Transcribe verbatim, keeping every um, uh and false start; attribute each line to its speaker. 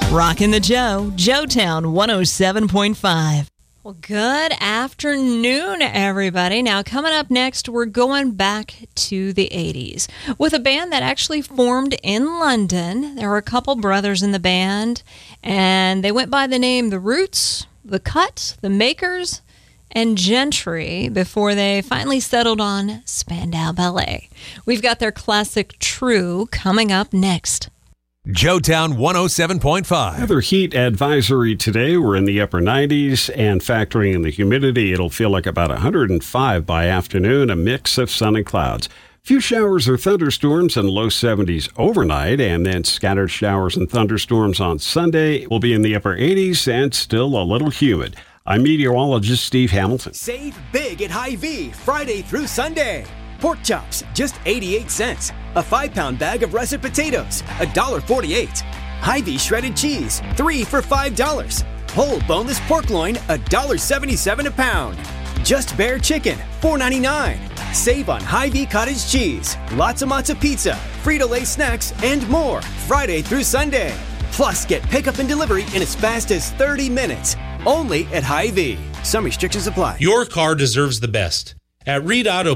Speaker 1: Rockin' the Joe, Joetown one oh seven point five. Well, good afternoon, everybody. Now, coming up next, we're going back to the eighties with a band that actually formed in London. There were a couple brothers in the band, and they went by the name The Roots, The Cut, The Makers, and Gentry before they finally settled on Spandau Ballet. We've got their classic True coming up next.
Speaker 2: Joetown one oh seven point five.
Speaker 3: Weather heat advisory today. We're in the upper nineties, and factoring in the humidity, it'll feel like about one hundred five by afternoon, a mix of sun and clouds. Few showers or thunderstorms in low seventies overnight, and then scattered showers and thunderstorms on Sunday. Will be in the upper eighties and still a little humid. I'm meteorologist Steve Hamilton.
Speaker 4: Save big at Hy-Vee Friday through Sunday. Pork chops, just eighty-eight cents. A five-pound bag of russet potatoes, one dollar forty-eight. Hy-Vee shredded cheese, three for five dollars. Whole boneless pork loin, one dollar seventy-seven a pound. Just Bear chicken, four ninety-nine. Save on Hy-Vee cottage cheese, lots of matzo pizza, Frito-Lay snacks, and more Friday through Sunday. Plus, get pickup and delivery in as fast as thirty minutes. Only at Hy-Vee. Some restrictions apply.
Speaker 5: Your car deserves the best. At Reed Auto